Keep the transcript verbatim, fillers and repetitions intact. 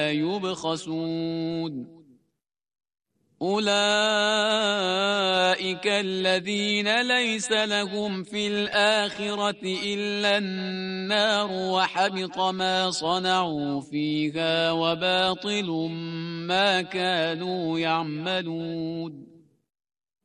يبخسون أولئك الذين ليس لهم في الآخرة إلا النار وحبط ما صنعوا فيها وباطل ما كانوا يعملون